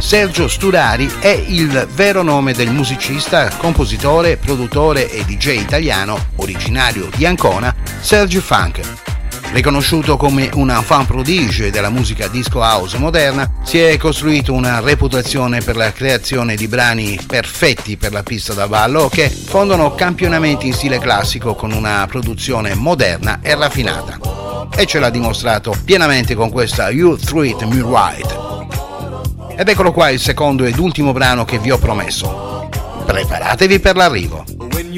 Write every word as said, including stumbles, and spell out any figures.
Sergio Sturari è il vero nome del musicista, compositore, produttore e D J italiano, originario di Ancona, Sergio Funk. Riconosciuto come un enfant prodige della musica disco house moderna, si è costruito una reputazione per la creazione di brani perfetti per la pista da ballo che fondono campionamenti in stile classico con una produzione moderna e raffinata. E ce l'ha dimostrato pienamente con questa You Treat Me Right. Ed eccolo qua il secondo ed ultimo brano che vi ho promesso. Preparatevi per l'arrivo.